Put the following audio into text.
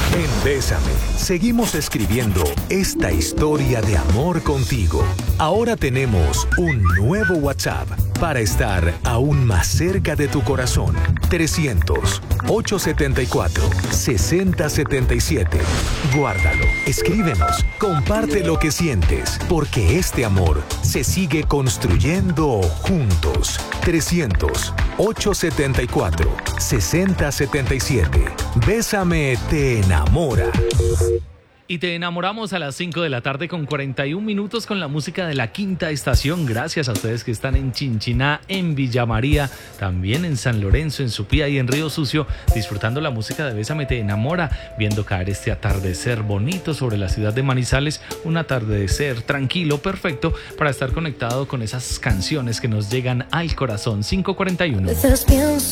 En Bésame, seguimos escribiendo esta historia de amor contigo. Ahora tenemos un nuevo WhatsApp para estar aún más cerca de tu corazón. 300-874-6077. Guárdalo, escríbenos, comparte lo que sientes, porque este amor se sigue construyendo juntos. 300-874-6077. Bésame te enamora. Y te enamoramos a las 5 de la tarde con 41 minutos con la música de la Quinta Estación. Gracias a ustedes que están en Chinchiná, en Villa María, también en San Lorenzo, en Supía y en Río Sucio, disfrutando la música de Bésame te enamora, viendo caer este atardecer bonito sobre la ciudad de Manizales, un atardecer tranquilo, perfecto para estar conectado con esas canciones que nos llegan al corazón. 5:41.